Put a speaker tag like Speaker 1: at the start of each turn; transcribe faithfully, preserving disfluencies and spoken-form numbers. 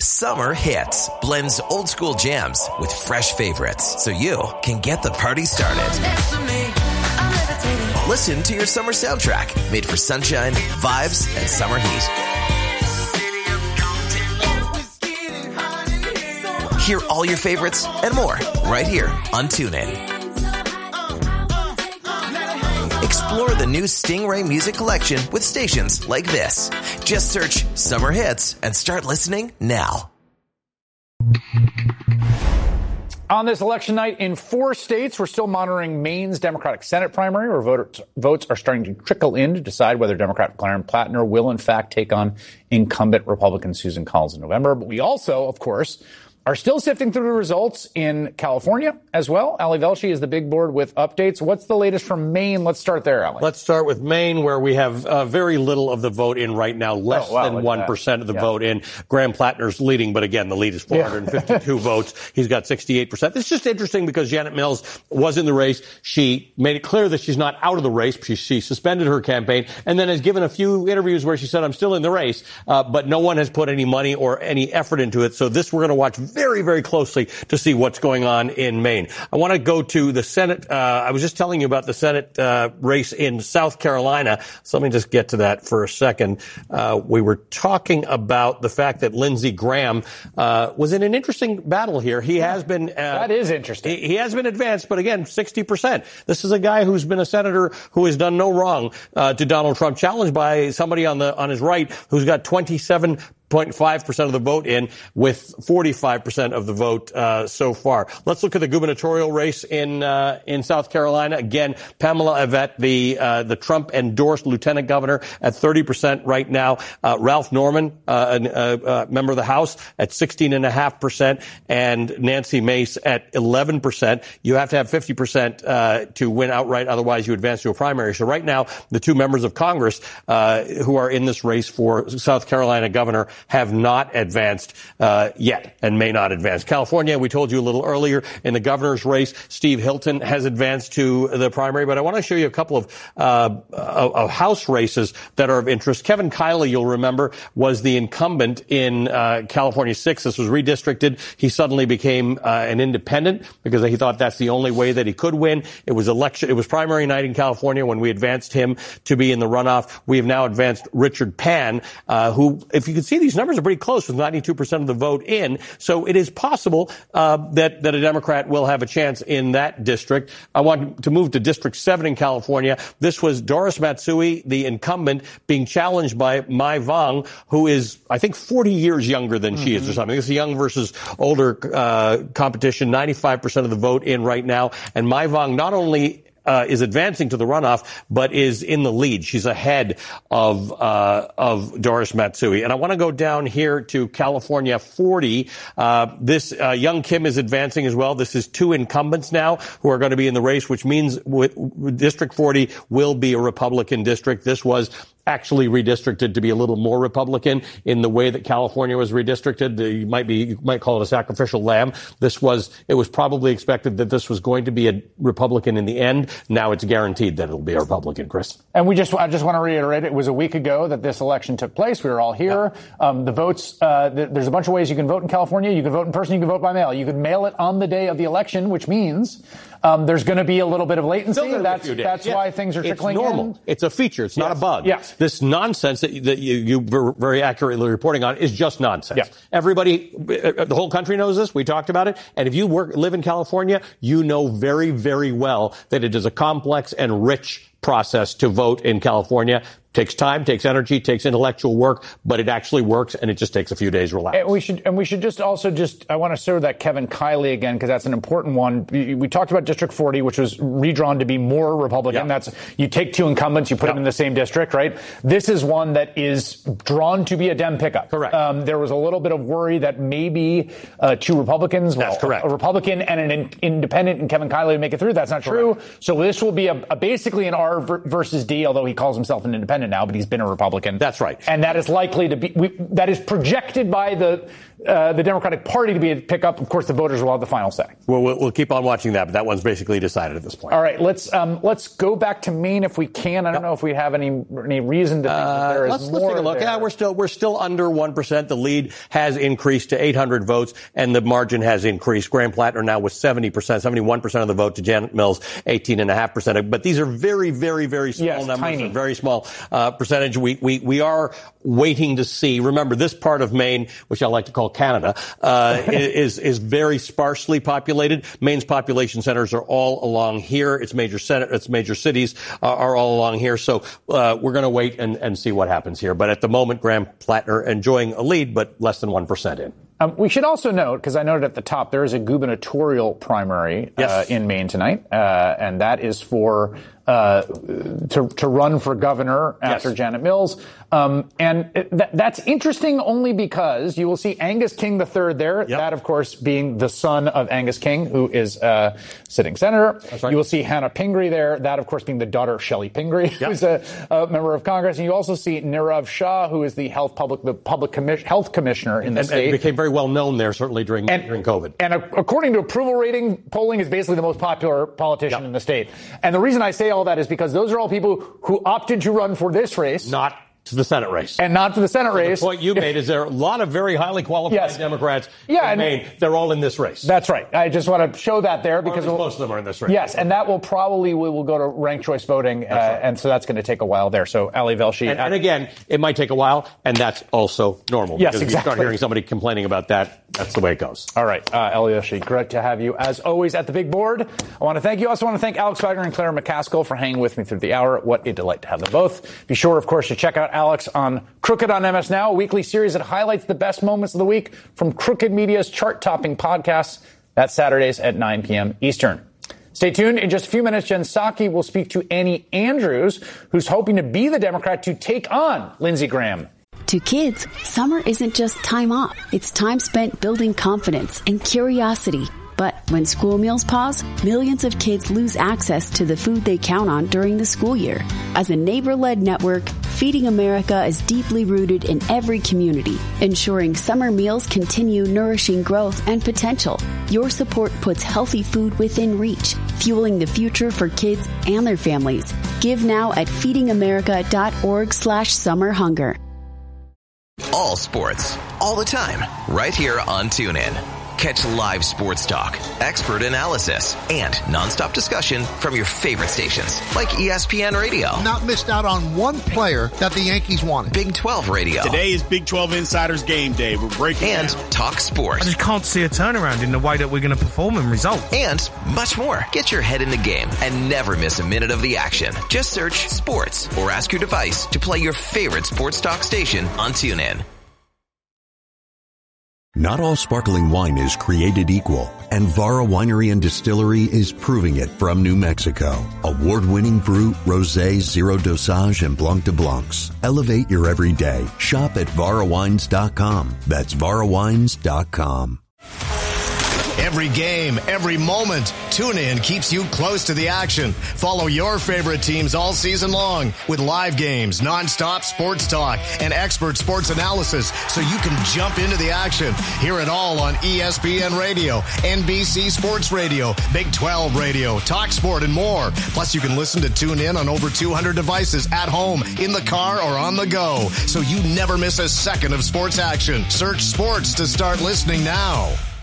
Speaker 1: Summer Hits blends old school jams with fresh favorites so you can get the party started. Listen to your summer soundtrack made for sunshine, vibes, and summer heat. Hear all your favorites and more right here on TuneIn. Explore the new Stingray music collection with stations like this. Just search Summer Hits and start listening now.
Speaker 2: On this election night in four states, we're still monitoring Maine's Democratic Senate primary, where voters, votes are starting to trickle in to decide whether Democrat Clarence Platner will, in fact, take on incumbent Republican Susan Collins in November. But we also, of course, are still sifting through the results in California as well. Ali Velshi is the big board with updates. What's the latest from Maine? Let's start there, Ali.
Speaker 3: Let's start with Maine, where we have uh, very little of the vote in right now, less
Speaker 2: oh, wow,
Speaker 3: than one percent of the
Speaker 2: yeah.
Speaker 3: vote in. Graham Plattner's leading, but again, the lead is four hundred fifty-two yeah. votes. He's got sixty-eight percent. It's just interesting because Janet Mills was in the race. She made it clear that she's not out of the race. She, she suspended her campaign and then has given a few interviews where she said, I'm still in the race, uh, but no one has put any money or any effort into it. So this we're going to watch very, very closely to see what's going on in Maine. I want to go to the Senate. Uh, I was just telling you about the Senate uh, race in South Carolina. So let me just get to that for a second. Uh, we were talking about the fact that Lindsey Graham uh, was in an interesting battle here. He has been... Uh,
Speaker 2: that is interesting.
Speaker 3: He, he has been advanced, but again, sixty percent. This is a guy who's been a senator who has done no wrong uh, to Donald Trump, challenged by somebody on the on his right who's got twenty-seven zero point five percent of the vote in with forty-five percent of the vote uh, so far. Let's look at the gubernatorial race in uh, in South Carolina. Again, Pamela Yvette, the uh, the Trump-endorsed lieutenant governor, at thirty percent right now. Uh, Ralph Norman, uh, a uh, uh, member of the House, at sixteen point five percent, and Nancy Mace at eleven percent. You have to have fifty percent uh, to win outright, otherwise you advance to a primary. So right now, the two members of Congress uh, who are in this race for South Carolina governor have not advanced uh, yet and may not advance. California, we told you a little earlier, in the governor's race, Steve Hilton has advanced to the primary. But I want to show you a couple of, uh, of House races that are of interest. Kevin Kiley, you'll remember, was the incumbent in uh, California six. This was redistricted. He suddenly became uh, an independent because he thought that's the only way that he could win. It was election. It was primary night in California when we advanced him to be in the runoff. We have now advanced Richard Pan, uh, who, if you can see, these numbers are pretty close with ninety-two percent of the vote in. So it is possible uh, that, that a Democrat will have a chance in that district. I want to move to District seven in California. This was Doris Matsui, the incumbent, being challenged by Mai Vang, who is, I think, forty years younger than mm-hmm. she is or something. This is a young versus older uh, competition. ninety-five percent of the vote in right now. And Mai Vang not only Uh, is advancing to the runoff, but is in the lead. She's ahead of uh, of Doris Matsui. And I want to go down here to California forty. Uh, this uh, Young Kim is advancing as well. This is two incumbents now who are going to be in the race, which means with, with District forty will be a Republican district. This was actually redistricted to be a little more Republican in the way that California was redistricted. You might be, you might call it a sacrificial lamb. This was, it was probably expected that this was going to be a Republican in the end. Now it's guaranteed that it'll be a Republican, Chris.
Speaker 2: And we just, I just want to reiterate, it was a week ago that this election took place. We were all here. Yeah. Um, the votes, uh, th- there's a bunch of ways you can vote in California. You can vote in person, you can vote by mail. You can mail it on the day of the election, which means Um, there's going to be a little bit of latency. That's, that's yeah. why things are trickling in.
Speaker 3: It's normal. In. It's a feature. It's yes. not a bug.
Speaker 2: Yes.
Speaker 3: This nonsense that, that you, you were very accurately reporting on is just nonsense. Yeah. Everybody, the whole country knows this. We talked about it. And if you work, live in California, you know very, very well that it is a complex and rich process to vote in California. Takes time, takes energy, takes intellectual work, but it actually works, and it just takes a few days to relax.
Speaker 2: And we should, and we should just also just, I want to serve that Kevin Kiley again, because that's an important one. We talked about District forty, which was redrawn to be more Republican. Yep. That's, you take two incumbents, you put yep. them in the same district, right? This is one that is drawn to be a Dem pickup.
Speaker 3: Correct.
Speaker 2: Um, there was a little bit of worry that maybe uh, two Republicans,
Speaker 3: that's
Speaker 2: well,
Speaker 3: correct.
Speaker 2: a Republican and an in, independent and Kevin Kiley would make it through. That's not correct. True. So this will be a, a basically an R versus D, although he calls himself an independent. independent now, but he's been a Republican.
Speaker 3: That's right.
Speaker 2: And that is likely to be, we, that is projected by the uh, the Democratic Party to be a pickup. Of course, the voters will have the final say.
Speaker 3: Well, we'll, we'll keep on watching that, but that one's basically decided at this point.
Speaker 2: All right, let's um, let's go back to Maine if we can. I don't yep. know if we have any any reason to think uh, that there is
Speaker 3: let's,
Speaker 2: more.
Speaker 3: Let's take a look.
Speaker 2: There.
Speaker 3: Yeah, we're still we're still under one percent. The lead has increased to eight hundred votes, and the margin has increased. Graham Plattner now with seventy percent, seventy-one percent of the vote to Janet Mills, eighteen point five percent. But these are very, very, very small
Speaker 2: yes,
Speaker 3: numbers,
Speaker 2: tiny.
Speaker 3: a very small uh, percentage. We we we are waiting to see. Remember, this part of Maine, which I like to call Canada, uh, is is very sparsely populated. Maine's population centers are all along here. Its major center, its major cities uh, are all along here. So uh, we're going to wait and, and see what happens here. But at the moment, Graham Plattner enjoying a lead, but less than one percent in.
Speaker 2: Um, we should also note, because I noted at the top, there is a gubernatorial primary
Speaker 3: yes.
Speaker 2: uh, in Maine tonight, uh, and that is for uh, to to run for governor after
Speaker 3: yes.
Speaker 2: Janet Mills. Um, and it, th- that's interesting only because you will see Angus King the third there. Yep. That, of course, being the son of Angus King, who is uh, sitting senator.
Speaker 3: That's right.
Speaker 2: You will see Hannah Pingree there. That, of course, being the daughter of Shelley Pingree, yep. who's a, a member of Congress. And you also see Nirav Shah, who is the health public the public commis- health commissioner in the
Speaker 3: and,
Speaker 2: state.
Speaker 3: And became very well known there, certainly during
Speaker 2: and,
Speaker 3: during COVID.
Speaker 2: And a, according to approval rating, polling is basically the most popular politician
Speaker 3: yep.
Speaker 2: in the state. And the reason I say all that is because those are all people who opted to run for this race.
Speaker 3: Not to the Senate race.
Speaker 2: And not to the Senate
Speaker 3: so
Speaker 2: race.
Speaker 3: The point you made is there are a lot of very highly qualified
Speaker 2: yes.
Speaker 3: Democrats
Speaker 2: yeah,
Speaker 3: in Maine. They're all in this race.
Speaker 2: That's right. I just want to show that there because
Speaker 3: we'll, most of them are in this race.
Speaker 2: Yes, and that will probably we will go to ranked choice voting, uh,
Speaker 3: right.
Speaker 2: and so that's going to take a while there. So Ali Velshi.
Speaker 3: And, and again, it might take a while, and that's also normal.
Speaker 2: Yes,
Speaker 3: because
Speaker 2: exactly.
Speaker 3: If you start hearing somebody complaining about that, that's the way it goes.
Speaker 2: All right, uh, Ali Velshi, great to have you as always at the big board. I want to thank you. I also want to thank Alex Wagner and Claire McCaskill for hanging with me through the hour. What a delight to have them both. Be sure, of course, to check out Alex on Crooked on M S Now, a weekly series that highlights the best moments of the week from Crooked Media's chart-topping podcasts. That's Saturdays at nine p.m. Eastern. Stay tuned. In just a few minutes, Jen Psaki will speak to Annie Andrews, who's hoping to be the Democrat to take on Lindsey Graham.
Speaker 4: To kids, summer isn't just time off. It's time spent building confidence and curiosity. But when school meals pause, millions of kids lose access to the food they count on during the school year. As a neighbor-led network, Feeding America is deeply rooted in every community, ensuring summer meals continue nourishing growth and potential. Your support puts healthy food within reach, fueling the future for kids and their families. Give now at feedingamerica.org slash summer hunger.
Speaker 1: All sports, all the time, right here on TuneIn. Catch live sports talk, expert analysis, and nonstop discussion from your favorite stations like E S P N Radio.
Speaker 5: Not missed out on one player that the Yankees wanted.
Speaker 1: Big twelve Radio.
Speaker 6: Today is Big twelve Insiders Game Day. We're breaking
Speaker 1: And
Speaker 6: down.
Speaker 1: Talk Sports.
Speaker 7: I just can't see a turnaround in the way that we're going to perform and result.
Speaker 1: And much more. Get your head in the game and never miss a minute of the action. Just search sports or ask your device to play your favorite sports talk station on TuneIn.
Speaker 8: Not all sparkling wine is created equal, and Vara Winery and Distillery is proving it from New Mexico. Award-winning Brut, Rosé, Zero Dosage, and Blanc de Blancs. Elevate your everyday. Shop at vara wines dot com. That's vara wines dot com.
Speaker 9: Every game, every moment, TuneIn keeps you close to the action. Follow your favorite teams all season long with live games, nonstop sports talk, and expert sports analysis so you can jump into the action. Hear it all on E S P N Radio, N B C Sports Radio, Big twelve Radio, Talk Sport, and more. Plus, you can listen to TuneIn on over two hundred devices at home, in the car, or on the go, so you never miss a second of sports action. Search sports to start listening now.